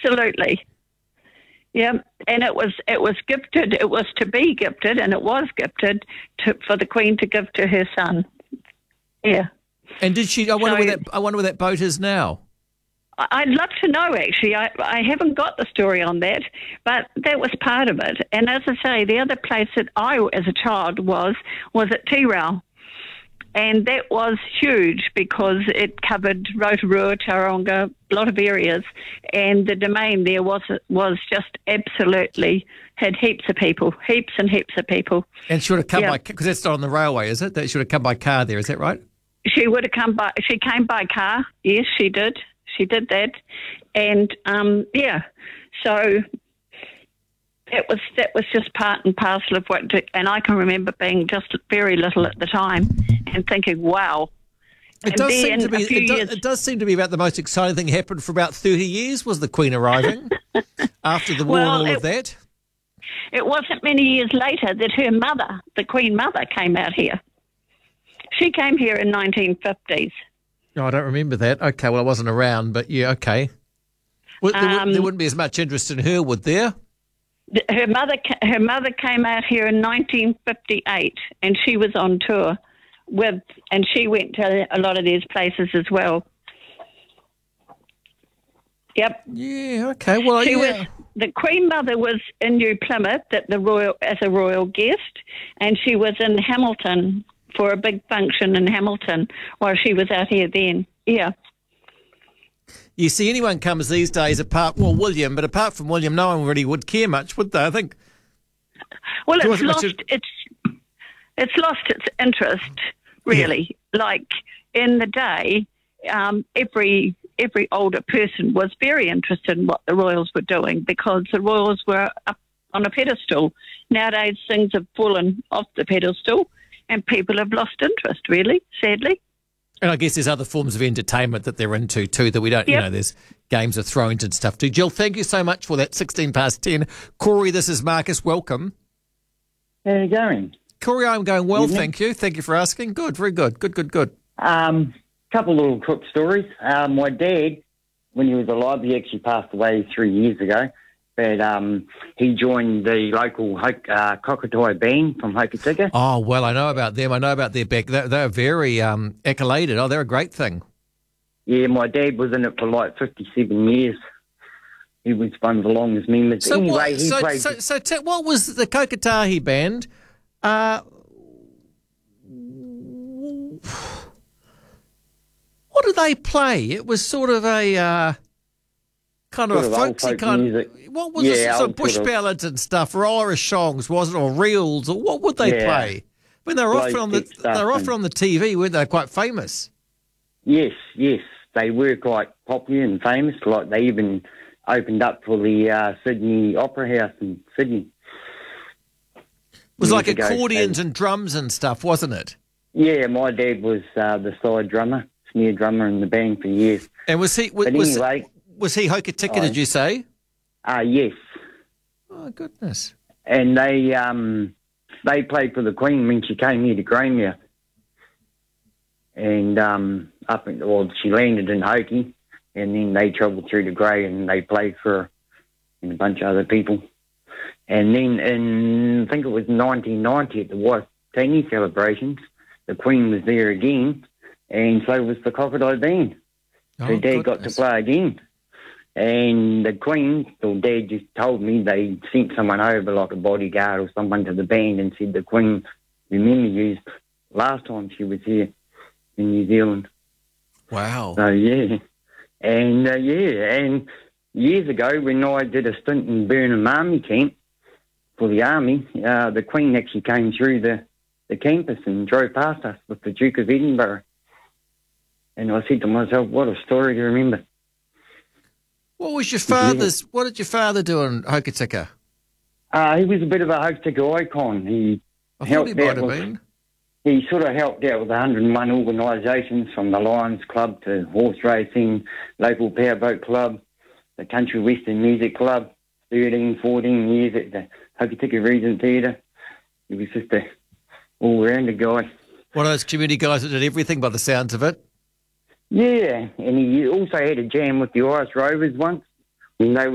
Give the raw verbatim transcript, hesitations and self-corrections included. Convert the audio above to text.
absolutely. Yeah, and it was it was gifted. It was to be gifted, and it was gifted to, for the Queen to give to her son. Yeah. And did she? I wonder So, where that. I wonder where that boat is now. I'd love to know, actually. I, I haven't got the story on that, but that was part of it. And as I say, the other place that I, as a child, was, was at Tirau. And that was huge because it covered Rotorua, Tauranga, a lot of areas. And the domain there was was just absolutely, had heaps of people, heaps and heaps of people. And she would have come Yeah. by, because that's not on the railway, is it? That she would have come by car there, is that right? She would have come by, she came by car. Yes, she did. She did that. And, um, yeah, so that was that was just part and parcel of what, and I can remember being just very little at the time and thinking, wow. It And does, seem then to be, a few it, do, years- it does seem to be about the most exciting thing happened for about thirty years was the Queen arriving after the war Well, and all it- of that. It wasn't many years later that her mother, the Queen Mother, came out here. She came here in nineteen fifties. No, I don't remember that. Okay, well, I wasn't around, but yeah, okay. Well, there, Um, would, there wouldn't be as much interest in her, would there? Her mother, ca- her mother came out here in nineteen fifty-eight, and she was on tour with, and she went to a lot of these places as well. Yep. Yeah, okay. Well, She yeah. was, the Queen Mother was in New Plymouth at the royal as a royal guest, and she was in Hamilton for a big function in Hamilton while she was out here then. Yeah. You see, anyone comes these days apart, well, William, but apart from William, no one really would care much, would they? I think. Well, There it's wasn't much lost of- its it's lost its interest, really. Like in the day, um, every every older person was very interested in what the royals were doing because the royals were up on a pedestal. Nowadays, things have fallen off the pedestal, and people have lost interest. Really, sadly. And I guess there's other forms of entertainment that they're into too that we don't, you Yep. know, there's games of thrones and stuff too. Jill, thank you so much for that. sixteen past ten. Corey, this is Marcus. Welcome. How are you going? Corey, I'm going well, Evening. thank you. Thank you for asking. Good, very good. Good, good, good. Um, couple little quick stories. Uh, my dad, when he was alive, he actually passed away three years ago, but um, he joined the local Hok- uh, Cockatoy band from Hokitika. Oh, well, I know about them. I know about their back. They're, they're very um, accoladed. Oh, they're a great thing. Yeah, my dad was in it for like fifty-seven years. He was one of the longest members. So, anyway, what, he so, played... so, so t- what was the Kokatahi band? Uh, what did they play? It was sort of a uh, kind of Sort a of old folksy folk kind. music. What was Yeah, it? Sort of old bush sort of- ballads and stuff, or Irish songs, wasn't it? Or reels, or what would they Yeah. play? When they were often Low on the tech stuff they were often and- on the T V, weren't they? Quite famous. Yes, yes. They were quite popular and famous. Like they even opened up for the uh, Sydney Opera House in Sydney. It was Years like ago, accordions they- and drums and stuff, wasn't it? Yeah, my dad was uh, the side drummer, snare drummer in the band for years. And was he was But was, anyway, was he Hokitika? Oh. Did you say? uh, yes. Oh goodness. And they um, they played for the Queen when she came here to Greenmouth. And um, up in, well, she landed in Hokie, and then they travelled through to Grey, and they played for her and a bunch of other people. And then in, I think it was nineteen ninety at the Waitangi celebrations, the Queen was there again, and so was the Crocodile Band. Oh, So Dad got to goodness. play again. And the Queen, or Dad just told me they sent someone over, like a bodyguard or someone, to the band and said the Queen, remember you last time she was here in New Zealand. Wow. So, yeah. And, uh, yeah, and years ago when I did a stint in Burnham Army Camp for the Army, uh, the Queen actually came through the, the campus and drove past us with the Duke of Edinburgh. And I said to myself, what a story to remember. What was your father's? What did your father do in Hokitika? Uh, he was a bit of a Hokitika icon. He I thought helped he might out have with, been. he sort of helped out with one hundred and one organisations, from the Lions Club to horse racing, local powerboat club, the Country Western Music Club, thirteen, fourteen years at the Hokitika Regent Theatre. He was just a all-rounded guy. One of those community guys that did everything by the sounds of it. Yeah, and he also had a jam with the Irish Rovers once when they